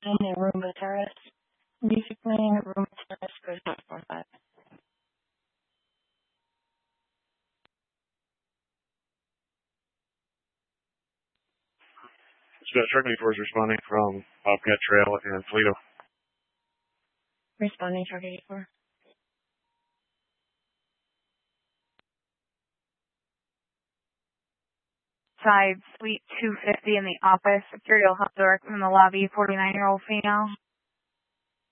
in the Roomba Terrace. Music playing at Roomba Terrace goes not 45. Truck 84 is responding from Bobcat Trail in Toledo. Responding Truck 84. Side Suite 250 in the office. Security will help direct from the lobby. 49-year-old female.